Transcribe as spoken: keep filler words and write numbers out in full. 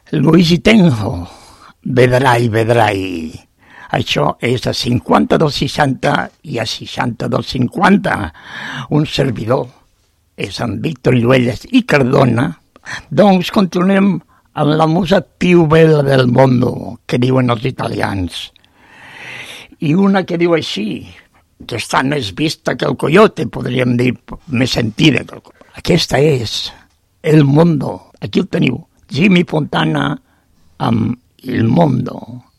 Luigi Tenjo, Vedrai, vedrai. Això és a cinquanta-dos seixanta i a seixanta-dos cinquanta. Un servidor és en Víctor Lluelles i Cardona. Doncs continuem amb la musa più bella del mondo, que diuen els italians. I una que diu així, que està més vista que el coyote, podríem dir, més sentida que el coyote. Aquesta és El Mondo. Aquí el teniu. Jimmy Fontana amb Il Mondo.